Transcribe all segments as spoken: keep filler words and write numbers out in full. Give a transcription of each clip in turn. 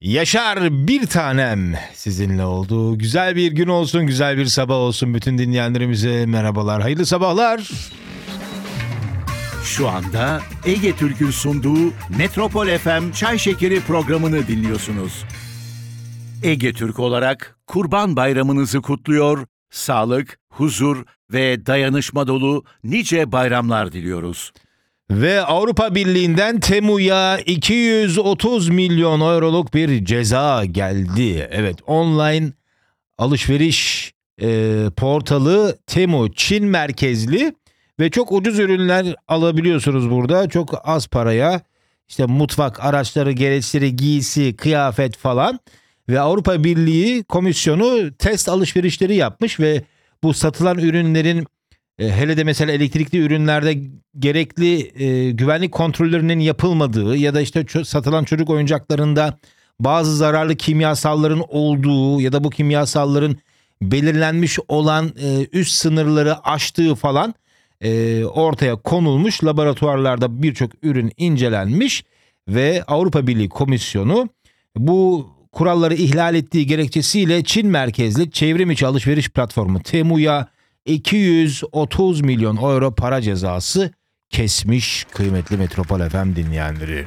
Yaşar bir tanem sizinle oldu. Güzel bir gün olsun, güzel bir sabah olsun. Bütün dinleyenlerimize merhabalar, hayırlı sabahlar. Şu anda Ege Türk'ün sunduğu Metropol F M Çay Şekeri programını dinliyorsunuz. Ege Türk olarak Kurban Bayramınızı kutluyor, sağlık, huzur ve dayanışma dolu nice bayramlar diliyoruz. Ve Avrupa Birliği'nden Temu'ya iki yüz otuz milyon euroluk bir ceza geldi. Evet, online alışveriş e, portalı Temu Çin merkezli ve çok ucuz ürünler alabiliyorsunuz burada. Çok az paraya, işte mutfak araçları, gereçleri, giysi, kıyafet falan. Ve Avrupa Birliği Komisyonu test alışverişleri yapmış ve bu satılan ürünlerin hele de mesela elektrikli ürünlerde gerekli e, güvenlik kontrollerinin yapılmadığı ya da işte ço- satılan çocuk oyuncaklarında bazı zararlı kimyasalların olduğu ya da bu kimyasalların belirlenmiş olan e, üst sınırları aştığı falan e, ortaya konulmuş. Laboratuvarlarda birçok ürün incelenmiş ve Avrupa Birliği Komisyonu bu kuralları ihlal ettiği gerekçesiyle Çin merkezli çevrim içi alışveriş platformu Temu'ya iki yüz otuz milyon euro para cezası kesmiş kıymetli Metropol F M dinleyenleri.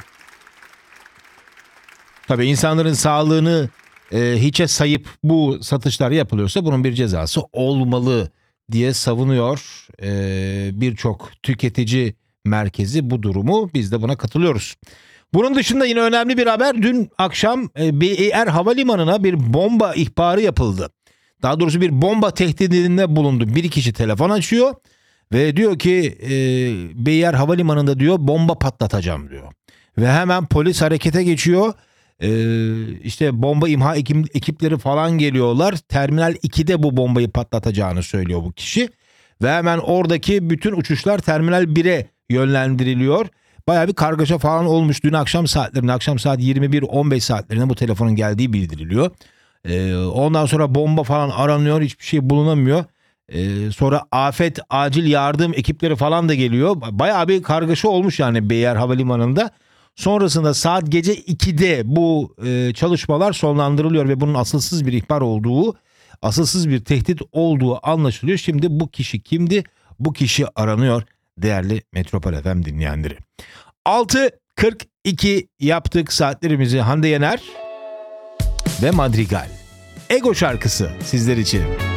Tabii insanların sağlığını e, hiçe sayıp bu satışlar yapılıyorsa bunun bir cezası olmalı diye savunuyor e, birçok tüketici merkezi bu durumu. Biz de buna katılıyoruz. Bunun dışında yine önemli bir haber. Dün akşam e, B E R Havalimanı'na bir bomba ihbarı yapıldı. Daha doğrusu bir bomba tehdidinde bulundu. Bir kişi telefon açıyor ve diyor ki e, B E R Havalimanı'nda diyor bomba patlatacağım diyor. Ve hemen polis harekete geçiyor. E, işte bomba imha ekip, ekipleri falan geliyorlar. Terminal ikide bu bombayı patlatacağını söylüyor bu kişi. Ve hemen oradaki bütün uçuşlar Terminal bire yönlendiriliyor. Bayağı bir kargaşa falan olmuş. Dün akşam saatlerinde, akşam saat yirmi bir on beş saatlerinde bu telefonun geldiği bildiriliyor. Ee, ondan sonra bomba falan aranıyor, hiçbir şey bulunamıyor. Ee, sonra afet, acil yardım ekipleri falan da geliyor. Bayağı bir kargaşa olmuş yani B E R Havalimanı'nda. Sonrasında saat gece ikide bu e, çalışmalar sonlandırılıyor ve bunun asılsız bir ihbar olduğu, asılsız bir tehdit olduğu anlaşılıyor. Şimdi bu kişi kimdi? Bu kişi aranıyor değerli Metropol F M dinleyenleri. altı kırk iki yaptık saatlerimizi. Hande Yener ve Madrigal. Ego şarkısı sizler için.